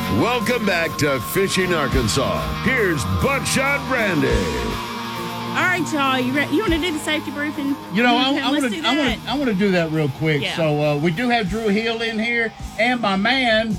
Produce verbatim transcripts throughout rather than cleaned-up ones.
Welcome back to Fishing Arkansas. Here's Buckshot Brandy. All right, y'all. You re- you want to do the safety briefing? You know, I, Okay, I let's want do to I that. want to I want to do that real quick. Yeah. So uh, we do have Drew Hill in here, and my man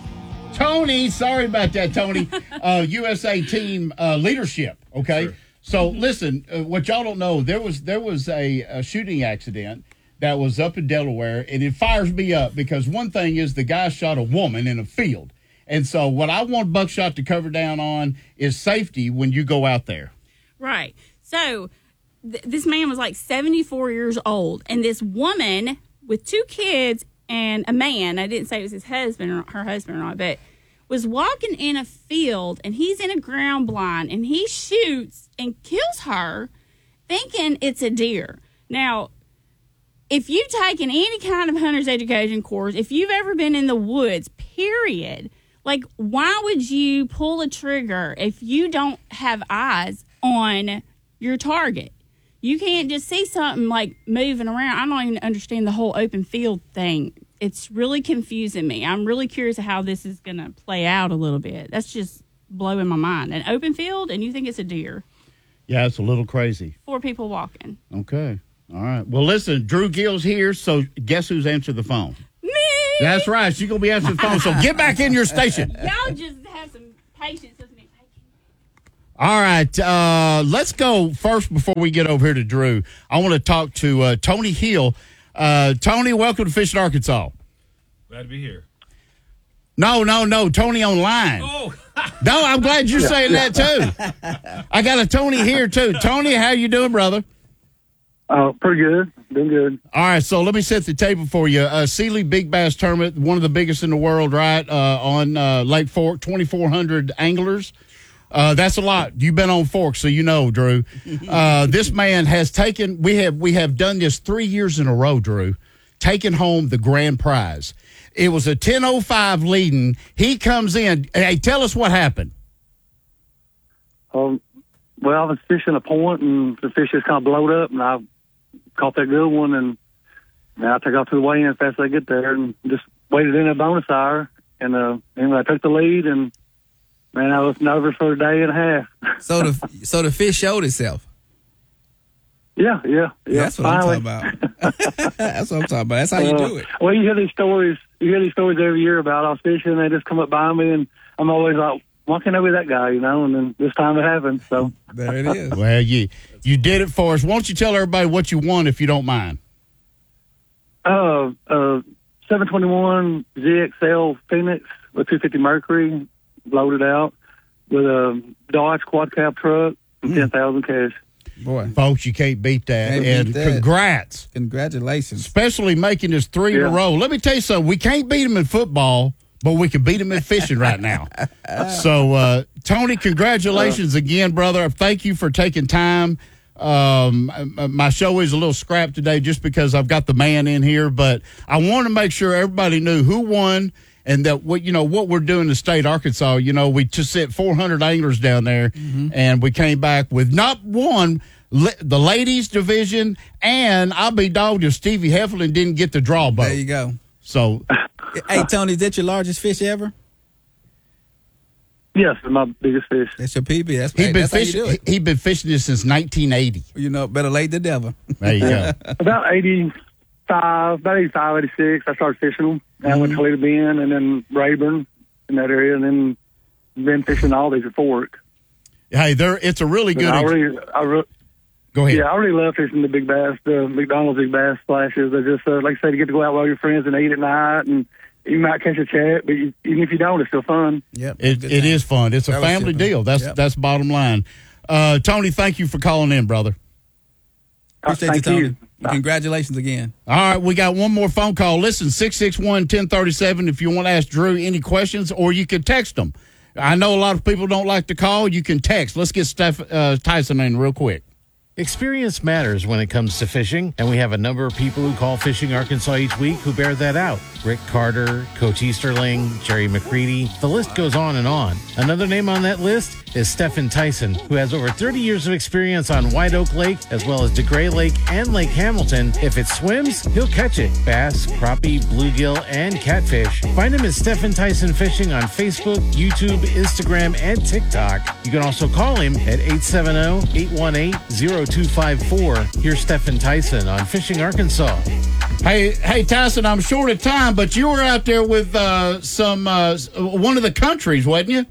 Tony. Sorry about that, Tony. uh, U S A team uh, leadership. Okay. Sure. So listen, uh, what y'all don't know, there was there was a, a shooting accident that was up in Delaware, and it fires me up because one thing is the guy shot a woman in a field, and so what I want Buckshot to cover down on is safety when you go out there. Right. So th- this man was like seventy-four years old, and this woman with two kids and a man, I didn't say it was his husband or her husband or not, but was walking in a field, and he's in a ground blind, and he shoots and kills her thinking it's a deer. Now, if you've taken any kind of hunter's education course, if you've ever been in the woods, period, like, why would you pull a trigger if you don't have eyes on your target? You can't just see something like moving around. I don't even understand the whole open field thing. It's really confusing me. I'm really curious how this is going to play out a little bit. That's just blowing my mind. An open field, and you think it's a deer. Yeah, it's a little crazy. Four people walking. Okay. All right. Well, listen, Drew Gill's here, so guess who's answered the phone? Me! That's right. She's going to be answering the phone, so get back in your station. Y'all just have some patience with me. All right. Uh, let's go first before we get over here to Drew. I want to talk to uh, Tony Hill. Uh, Tony, welcome to Fishing Arkansas. Glad to be here. No, no, no. Tony online. Oh, No, I'm glad you're saying that, too. I got a Tony here, too. Tony, how you doing, brother? Uh, pretty good. Doing good. All right, so let me set the table for you. Uh, Sealy Big Bass Tournament, one of the biggest in the world, right, uh, on uh, Lake Fork, twenty-four hundred anglers. Uh, that's a lot. You've been on Fork, so you know, Drew. Uh, this man has taken, we have we have done this three years in a row, Drew, taking home the grand prize. It was a ten oh five leading. He comes in. Hey, tell us what happened. Um, well, I was fishing a point, and the fish just kind of blowed up, and I caught that good one, and now I took off to the weigh-in as fast as I get there, and just waited in a bonus hour, and uh, anyway, I took the lead, and man, I was nervous for a day and a half. So the so the fish showed itself. Yeah, yeah, yeah. That's what finally. I'm talking about. That's what I'm talking about. That's how you Uh, do it. Well, you hear these stories. You hear these stories every year about I was fishing, and they just come up by me, and I'm always like, why can't I be that guy, you know? And then this time it happened. So There it is. Well, you you did it for us. Why don't you tell everybody what you won, if you don't mind? Uh, uh, seven twenty-one Z X L Phoenix with two fifty Mercury, loaded out with a Dodge quad cab truck and ten thousand cash. Boy, Folks, you can't beat that. Can't beat and that. congrats. congratulations. Especially making this three in Yeah. a row. Let me tell you something. We can't beat them in football, but we can beat them in fishing right now. So, uh, Tony, congratulations again, brother. Thank you for taking time. Um, my show is a little scrapped today just because I've got the man in here, but I want to make sure everybody knew who won and that what you know what we're doing in the state of Arkansas. You know, we just sent four hundred anglers down there, Mm-hmm. and we came back with not one. The ladies division, and I'll be dogged if Stevie Heflin didn't get the draw boat. There you go. So, Hey, Tony, is that your largest fish ever? Yes, my biggest fish. That's your P B. That's, he's hey, been that's how you fishing. do it. He, he been fishing this since nineteen eighty. You know, better late than never. There you go. About eighty-five, about eighty-five, eighty-six, I started fishing them. And I went to Toledo Bend and then Rayburn in that area, and then been fishing all these at Fork. Hey, there. It's a really But good. I ex- really, I re- Go ahead. yeah, I really love fishing the big bass, the McDonald's big bass splashes. They're just, uh, like I said, you get to go out with all your friends and eat at night, and you might catch a chat, but you, even if you don't, it's still fun. Yep. It, good it time. is fun. It's a Fellowship. family deal. That's Yep. that's bottom line. Uh, Tony, thank you for calling in, brother. Appreciate Thank you, Tony. you. And Congratulations again. All right, we got one more phone call. Listen, six six one, one oh three seven if you want to ask Drew any questions, or you can text them. I know a lot of people don't like to call. You can text. Let's get Steph, uh, Tyson in real quick. Experience matters when it comes to fishing, and we have a number of people who call Fishing Arkansas each week who bear that out. Rick Carter, Coach Easterling, Jerry McCready, the list goes on and on. Another name on that list is Stephen Tyson, who has over thirty years of experience on White Oak Lake, as well as DeGray Lake and Lake Hamilton. If it swims, he'll catch it. Bass, crappie, bluegill, and catfish. Find him at Stephen Tyson Fishing on Facebook, YouTube, Instagram, and TikTok. You can also call him at eight seven zero, eight one eight, zero two five four. Here's Stephen Tyson on Fishing Arkansas. Hey, hey, Tyson, I'm short of time, but you were out there with uh, some uh, one of the countries, wasn't you?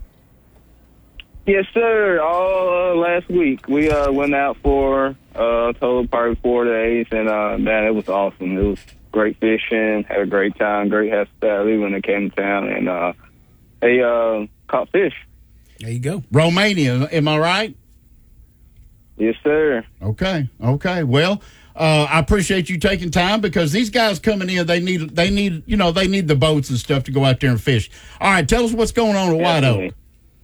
Yes, sir. All uh, last week we uh, went out for uh, total probably four days, and uh, man, it was awesome. It was great fishing. Had a great time. Great hospitality when they came to town, and uh, they uh, caught fish. There you go. Romania, am I right? Yes, sir. Okay, okay. Well, uh, I appreciate you taking time because these guys coming in, they need, they need, you know, they need the boats and stuff to go out there and fish. All right, tell us what's going on at White Oak.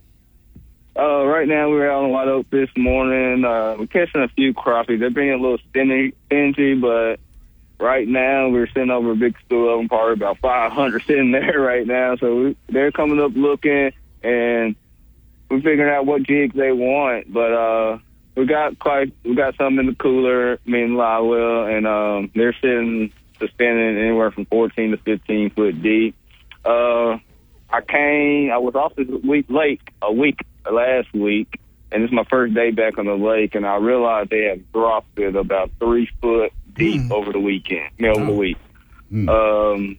Uh, right now, we were out on White Oak this morning. Uh, we're catching a few crappie. They're being a little stingy, stingy, but right now we're sitting over a big stool of them, probably about five hundred sitting there right now. So we, they're coming up looking, and we're figuring out what jigs they want. But uh, we got quite, we got some in the cooler, me and Lywell, and um, they're sitting suspended anywhere from fourteen to fifteen foot deep. Uh, I came, I was off this week late, a week last week, and this is my first day back on the lake, and I realized they had dropped it about three foot deep mm. over the weekend, you know, over the week. Mm. Um,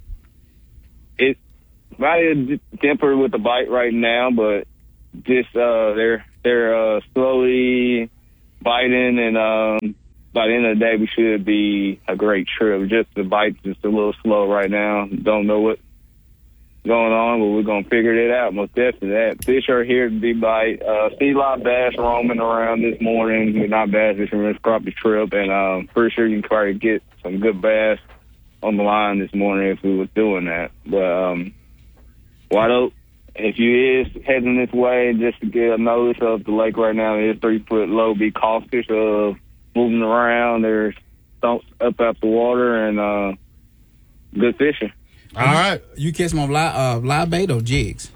it might have tempered with the bite right now, but just uh, they're they're uh, slowly biting, and um, by the end of the day, we should be a great trip. Just the bite's just a little slow right now. Don't know what going on, but we're going to figure it out, most definitely. That fish are here to be bite. Uh, see a lot of bass roaming around this morning. We're not bass fishing this crappie trip, and um, pretty sure you can probably get some good bass on the line this morning if we was doing that. But um, White Oak, if you is heading this way, just to get a notice of the lake right now, it is three foot low. Be cautious of moving around. There's stumps up out the water, and uh, good fishing. All right. You catch them on live, uh, live bait or jigs?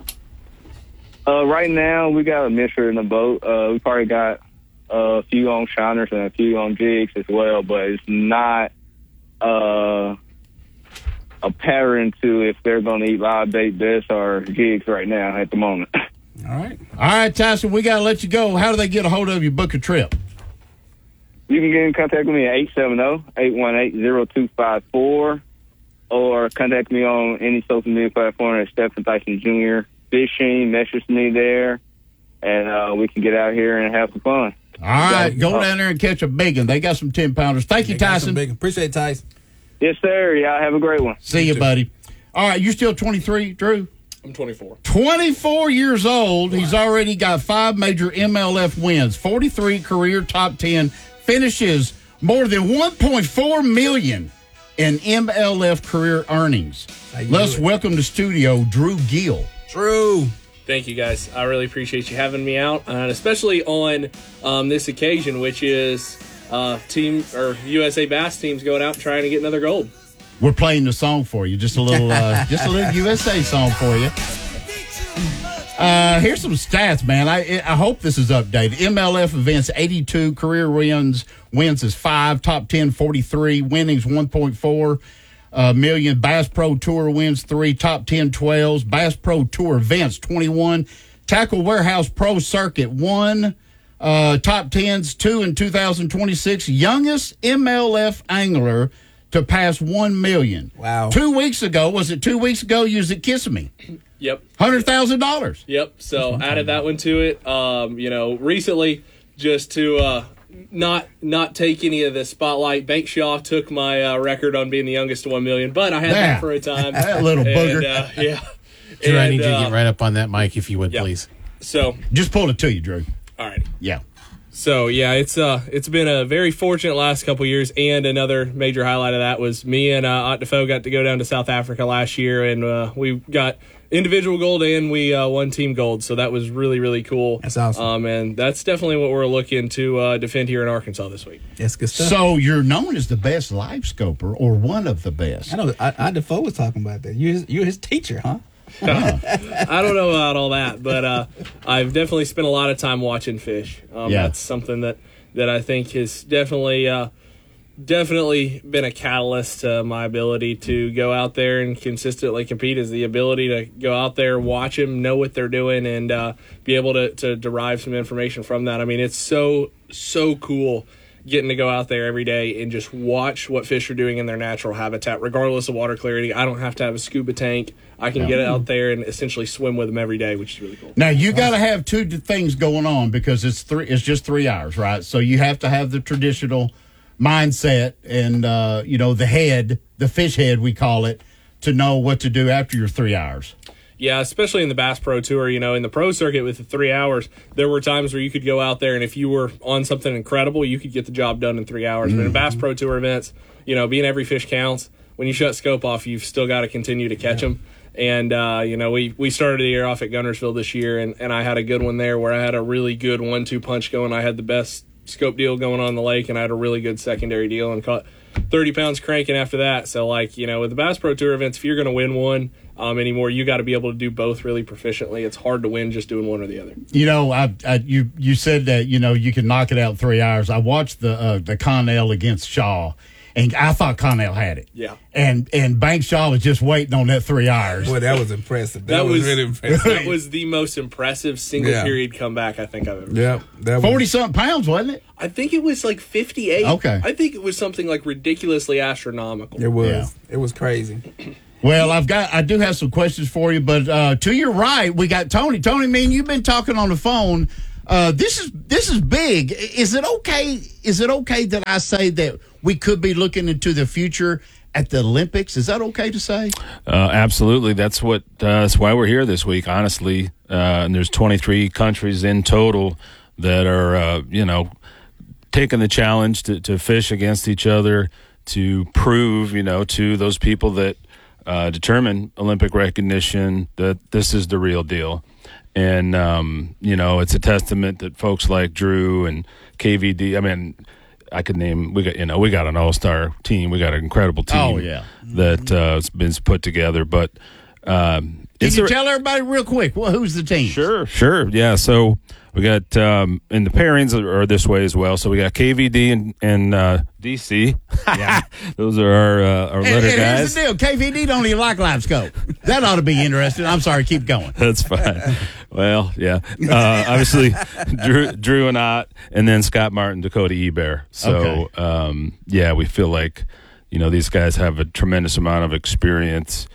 Uh, right now, we got a mixture in the boat. Uh, we probably got a few on shiners and a few on jigs as well, but it's not uh, a pattern to if they're going to eat live bait, best or jigs right now at the moment. All right. All right, Tyson, we got to let you go. How do they get a hold of you, book a trip? You can get in contact with me at eight seven zero, eight one eight, zero two five four. Or contact me on any social media platform at Stephen Tyson Junior Fishing. Message me there, and uh, we can get out here and have some fun. All right, so, go uh, down there and catch a big one. They got some ten pounders. Thank you, Tyson. Big, appreciate it, Tyson. Yes, sir. Y'all have a great one. See you, too. buddy. All right, you still twenty-three, Drew? I'm twenty-four. twenty-four years old. Wow. He's already got five major M L F wins, forty-three career top ten finishes, more than one point four million in M L F career earnings. Let's welcome to studio Drew Gill. Drew. Thank you, guys. I really appreciate you having me out, and especially on um, this occasion, which is uh, team or U S A Bass teams going out and trying to get another gold. We're playing the song for you, just a little, uh, just a little U S A song for you. Uh, here's some stats, man. I I hope this is updated. M L F events eighty-two, career wins wins is five, top ten forty-three, winnings one point four uh, million. Bass Pro Tour wins three, top ten twelves. Bass Pro Tour events twenty-one. Tackle Warehouse Pro Circuit one, uh, top tens two in two thousand twenty-six. Youngest M L F angler to pass one million. Wow. Two weeks ago, was it two weeks ago? You was at Kissimmee. Yep. one hundred thousand dollars. Yep. So added that one to it. Um, you know, recently, just to uh, not not take any of the spotlight, Bank Shaw took my uh, record on being the youngest to one million, but I had Yeah. that for a time. That little booger. And, uh, yeah. Drew, I need you uh, to get right up on that mic if you would, yeah. please. So, Just pull it to you, Drew. all right. Yeah. So yeah, it's uh it's been a very fortunate last couple years, and another major highlight of that was me and uh, Ott Defoe got to go down to South Africa last year, and uh, we got individual gold and we uh, won team gold. So that was really really cool. That's awesome. Um, and that's definitely what we're looking to uh, defend here in Arkansas this week. That's good stuff. So you're known as the best live scoper, or one of the best. I know. I, I Defoe was talking about that. You're his, you're his teacher, huh? I don't know about all that, but uh, I've definitely spent a lot of time watching fish. Um, Yeah. That's something that, that I think has definitely uh, definitely been a catalyst to my ability to go out there and consistently compete, is the ability to go out there, watch them, know what they're doing, and uh, be able to, to derive some information from that. I mean, it's so, so cool getting to go out there every day and just watch what fish are doing in their natural habitat, regardless of water clarity. I don't have to have a scuba tank. I can get out there and essentially swim with them every day, which is really cool. Now you got to have two d- things going on because it's three. It's just three hours, right? So you have to have the traditional mindset and uh, you know the head, the fish head we call it, to know what to do after your three hours. Yeah, especially in the Bass Pro Tour, you know, in the pro circuit with the three hours, there were times where you could go out there and if you were on something incredible, you could get the job done in three hours. Mm-hmm. But in Bass Pro Tour events, you know, being every fish counts, when you shut scope off, you've still got to continue to catch yeah. them. And, uh, you know, we, we started the year off at Guntersville this year, and, and I had a good one there where I had a really good one two punch going. I had the best scope deal going on the lake, and I had a really good secondary deal and caught thirty pounds cranking after that. So, like, you know, with the Bass Pro Tour events, if you're going to win one um, anymore, you got to be able to do both really proficiently. It's hard to win just doing one or the other. You know, I, I you you said that, you know, you can knock it out in three hours. I watched the uh, the Connell against Shaw, and I thought Connell had it. Yeah. And and Bank Shaw was just waiting on that three hours. Boy, that was impressive. That, That was, was- really impressive. That was the most impressive single Yeah. period comeback I think I've ever seen. yeah, that was forty-something pounds, wasn't it? I think it was like fifty-eight. Okay. I think it was something like ridiculously astronomical. It was. Yeah. It was crazy. Well, I've got I do have some questions for you, but uh, to your right, we got Tony. Tony, man, you've been talking on the phone. Uh, this is this is big. Is it okay? Is it okay that I say that we could be looking into the future at the Olympics? Is that okay to say? Uh, absolutely. That's what. Uh, that's why we're here this week. Honestly, uh, and there's twenty-three countries in total that are, uh, you know, taking the challenge to, to fish against each other to prove, you know, to those people that uh, determine Olympic recognition that this is the real deal. And, um, you know, it's a testament that folks like Drew and K V D, I mean, I could name, we got, you know, we got an all-star team. We got an incredible team Oh, yeah. that uh, has been put together. But um, Can it's you a- tell everybody real quick, well, who's the team? Sure, sure. Yeah, so we got, um, and the pairings are, are this way as well. So we got K V D and, and uh, D C. Yeah. Those are our, uh, our And, letter and here's guys. the deal. K V D don't even like live scope. That ought to be interesting. I'm sorry. Keep going. That's fine. Well, yeah. Uh, obviously, Drew, Drew and I, and then Scott Martin, Dakota Eber. So, Okay. um, yeah, we feel like, you know, these guys have a tremendous amount of experience,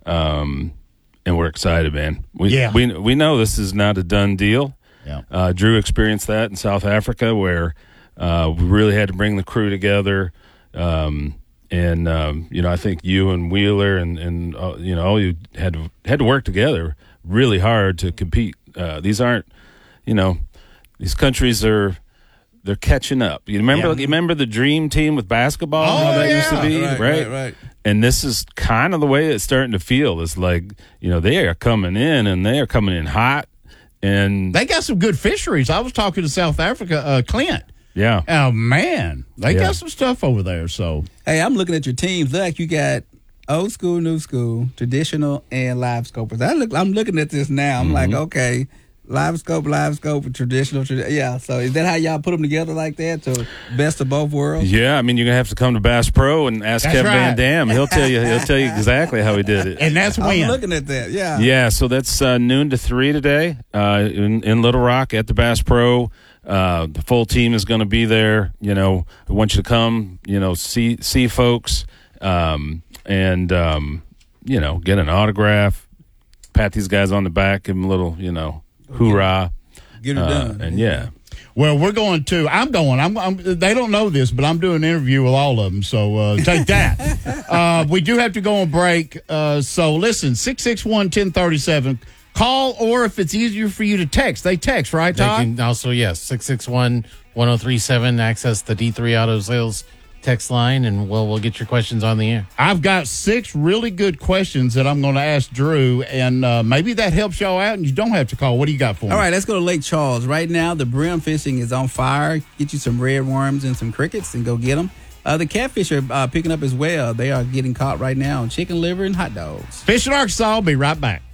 um, and we're excited, man. We, Yeah. we we know this is not a done deal. Yeah. Uh, Drew experienced that in South Africa, where uh, we really had to bring the crew together. Um, and um, you know, I think you and Wheeler and and uh, you know, all you had to, had to work together really hard to compete. Uh, these aren't, you know, these countries are they're catching up. You remember? Yeah. You remember the dream team with basketball? Oh, how that yeah. used to be, Right, right, right. And this is kind of the way it's starting to feel. It's like, you know, they are coming in and they are coming in hot. And They got some good fisheries. I was talking to South Africa, uh, Clint. yeah, Oh, man. They Yeah. got some stuff over there. So, Hey, I'm looking at your teams. Look, you got old school, new school, traditional, and live scopers. I look. I'm looking at this now. I'm like, okay, live scope, live scope, traditional, tradi- yeah. So is that how y'all put them together like that? So best of both worlds. yeah. I mean, you're gonna have to come to Bass Pro and ask That's Kevin right. Van Dam. He'll tell you. He'll tell you exactly how he did it. and that's I'm when. looking at that. Yeah. Yeah, so that's uh, noon to three today uh, in, in Little Rock at the Bass Pro. Uh, the full team is going to be there. You know, I want you to come. You know, see see folks, um, and um, you know, get an autograph. Pat these guys on the back, give them a little, you know, hoorah, Get it uh, done. and yeah. Well, we're going to. I'm going. I'm, I'm. They don't know this, but I'm doing an interview with all of them. So uh, take that. uh, we do have to go on break. Uh, so listen, six six one, ten thirty-seven. Call, or if it's easier for you to text, they text, right, They Todd? can also, yes, six six one, one oh three seven, access the D three Auto Sales text line, and we'll, we'll get your questions on the air. I've got six really good questions that I'm going to ask Drew, and uh, maybe that helps y'all out, and you don't have to call. What do you got for me? All right, let's go to Lake Charles. Right now, the brim fishing is on fire. Get you some red worms and some crickets and go get them. Uh, the catfish are uh, picking up as well. They are getting caught right now on chicken liver and hot dogs. Fish in Arkansas. I'll be right back.